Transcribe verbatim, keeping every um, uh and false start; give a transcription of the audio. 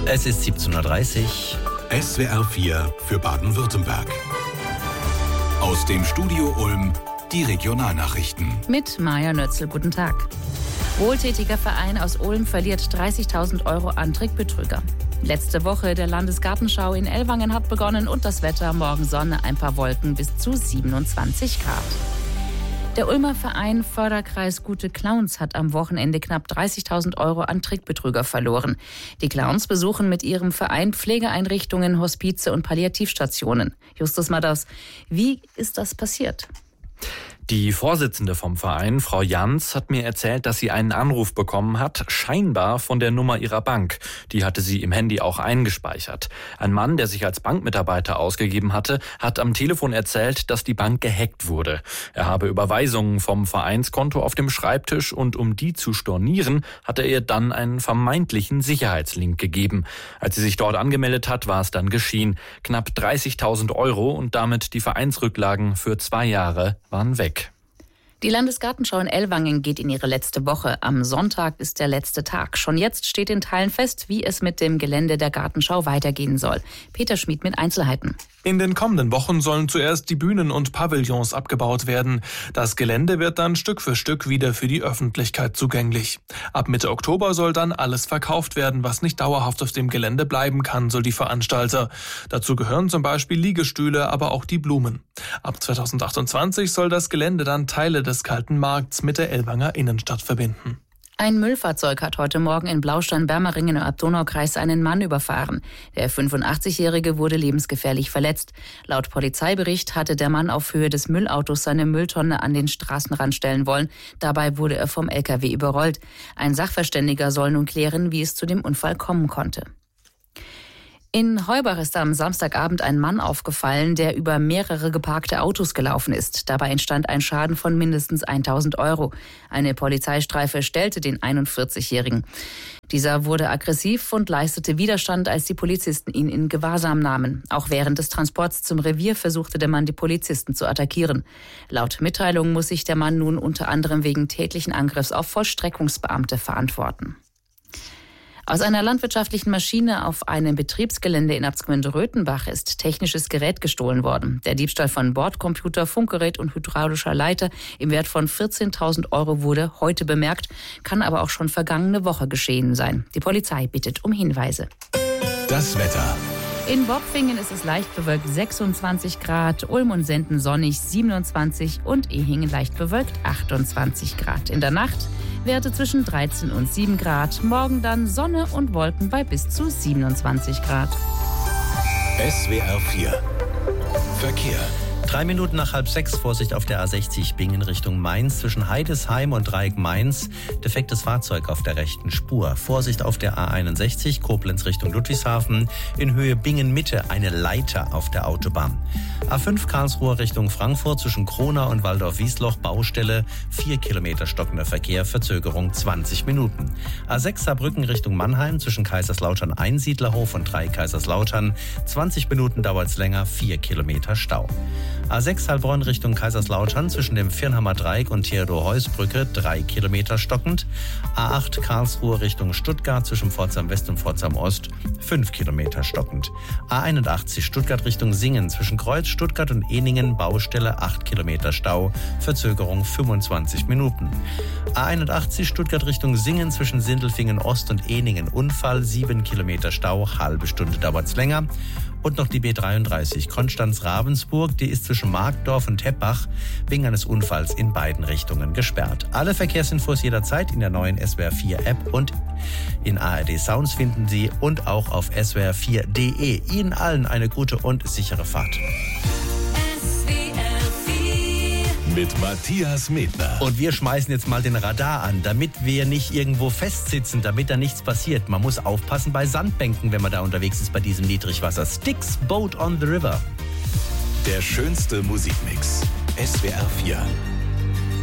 Es ist siebzehn Uhr dreißig. S W R vier für Baden-Württemberg. Aus dem Studio Ulm die Regionalnachrichten. Mit Maja Nötzl, guten Tag. Wohltätiger Verein aus Ulm verliert dreißigtausend Euro an Trickbetrüger. Letzte Woche der Landesgartenschau in Ellwangen hat begonnen und das Wetter, morgen Sonne, ein paar Wolken bis zu siebenundzwanzig Grad. Der Ulmer Verein Förderkreis Gute Clowns hat am Wochenende knapp dreißigtausend Euro an Trickbetrüger verloren. Die Clowns besuchen mit ihrem Verein Pflegeeinrichtungen, Hospize und Palliativstationen. Justus Madders, wie ist das passiert? Die Vorsitzende vom Verein, Frau Jans, hat mir erzählt, dass sie einen Anruf bekommen hat, scheinbar von der Nummer ihrer Bank. Die hatte sie im Handy auch eingespeichert. Ein Mann, der sich als Bankmitarbeiter ausgegeben hatte, hat am Telefon erzählt, dass die Bank gehackt wurde. Er habe Überweisungen vom Vereinskonto auf dem Schreibtisch und um die zu stornieren, hat er ihr dann einen vermeintlichen Sicherheitslink gegeben. Als sie sich dort angemeldet hat, war es dann geschehen. Knapp dreißigtausend Euro und damit die Vereinsrücklagen für zwei Jahre waren weg. Die Landesgartenschau in Ellwangen geht in ihre letzte Woche. Am Sonntag ist der letzte Tag. Schon jetzt steht in Teilen fest, wie es mit dem Gelände der Gartenschau weitergehen soll. Peter Schmid mit Einzelheiten. In den kommenden Wochen sollen zuerst die Bühnen und Pavillons abgebaut werden. Das Gelände wird dann Stück für Stück wieder für die Öffentlichkeit zugänglich. Ab Mitte Oktober soll dann alles verkauft werden, was nicht dauerhaft auf dem Gelände bleiben kann, so die Veranstalter. Dazu gehören zum Beispiel Liegestühle, aber auch die Blumen. Ab zweitausendachtundzwanzig soll das Gelände dann Teile des Kalten Markts mit der Ellwanger Innenstadt verbinden. Ein Müllfahrzeug hat heute Morgen in Blaustein-Bermeringen im Abdonaukreis einen Mann überfahren. Der fünfundachtzigjährige wurde lebensgefährlich verletzt. Laut Polizeibericht hatte der Mann auf Höhe des Müllautos seine Mülltonne an den Straßenrand stellen wollen. Dabei wurde er vom L K W überrollt. Ein Sachverständiger soll nun klären, wie es zu dem Unfall kommen konnte. In Heubach ist am Samstagabend ein Mann aufgefallen, der über mehrere geparkte Autos gelaufen ist. Dabei entstand ein Schaden von mindestens tausend Euro. Eine Polizeistreife stellte den einundvierzigjährigen. Dieser wurde aggressiv und leistete Widerstand, als die Polizisten ihn in Gewahrsam nahmen. Auch während des Transports zum Revier versuchte der Mann, die Polizisten zu attackieren. Laut Mitteilung muss sich der Mann nun unter anderem wegen tätlichen Angriffs auf Vollstreckungsbeamte verantworten. Aus einer landwirtschaftlichen Maschine auf einem Betriebsgelände in Abtsgemünde-Röthenbach ist technisches Gerät gestohlen worden. Der Diebstahl von Bordcomputer, Funkgerät und hydraulischer Leiter im Wert von vierzehntausend Euro wurde heute bemerkt, kann aber auch schon vergangene Woche geschehen sein. Die Polizei bittet um Hinweise. Das Wetter. In Bopfingen ist es leicht bewölkt sechsundzwanzig Grad, Ulm und Senden sonnig siebenundzwanzig und Ehingen leicht bewölkt achtundzwanzig Grad. In der Nacht Werte zwischen dreizehn und sieben Grad, morgen dann Sonne und Wolken bei bis zu siebenundzwanzig Grad. S W R vier Verkehr. Drei Minuten nach halb sechs, Vorsicht auf der A sechzig Bingen Richtung Mainz, zwischen Heidesheim und Dreieck Mainz, defektes Fahrzeug auf der rechten Spur. Vorsicht auf der A einundsechzig, Koblenz Richtung Ludwigshafen, in Höhe Bingen Mitte, eine Leiter auf der Autobahn. A fünf Karlsruhe Richtung Frankfurt, zwischen Kronau und Waldorf-Wiesloch, Baustelle, vier Kilometer stockender Verkehr, Verzögerung zwanzig Minuten. A sechs Saarbrücken Richtung Mannheim, zwischen Kaiserslautern Einsiedlerhof und Dreieck Kaiserslautern, zwanzig Minuten dauert's länger, vier Kilometer Stau. A sechs Heilbronn Richtung Kaiserslautern, zwischen dem Firnhammer Dreieck und Theodor-Heuss-Brücke, drei Kilometer stockend. A acht Karlsruhe Richtung Stuttgart, zwischen Pforzheim West und Pforzheim Ost, fünf Kilometer stockend. A einundachtzig Stuttgart Richtung Singen, zwischen Kreuz, Stuttgart und Ehningen, Baustelle, acht Kilometer Stau, Verzögerung fünfundzwanzig Minuten. A einundachtzig Stuttgart Richtung Singen, zwischen Sindelfingen Ost und Ehningen, Unfall, sieben Kilometer Stau, halbe Stunde dauert's länger. Und noch die B dreiunddreißig Konstanz-Ravensburg, die ist zwischen Markdorf und Teppach wegen eines Unfalls in beiden Richtungen gesperrt. Alle Verkehrsinfos jederzeit in der neuen S W R vier App und in A R D Sounds finden Sie und auch auf S W R vier Punkt de. Ihnen allen eine gute und sichere Fahrt. Mit Matthias Medner. Und wir schmeißen jetzt mal den Radar an, damit wir nicht irgendwo festsitzen, damit da nichts passiert. Man muss aufpassen bei Sandbänken, wenn man da unterwegs ist bei diesem Niedrigwasser. Styx, Boat on the River. Der schönste Musikmix. S W R vier.